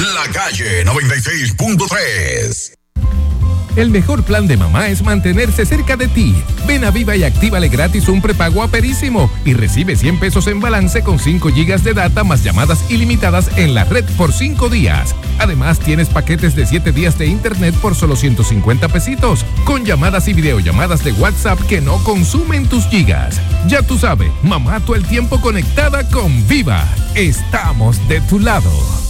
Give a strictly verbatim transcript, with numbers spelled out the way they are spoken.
La Calle noventa y seis punto tres. El mejor plan de mamá es mantenerse cerca de ti. Ven a Viva y actívale gratis un prepago a Perísimo y recibe cien pesos en balance con cinco gigas de data más llamadas ilimitadas en la red por cinco días. Además, tienes paquetes de siete días de internet por solo ciento cincuenta pesitos, con llamadas y videollamadas de WhatsApp que no consumen tus gigas. Ya tú sabes, mamá todo el tiempo conectada con Viva. Estamos de tu lado.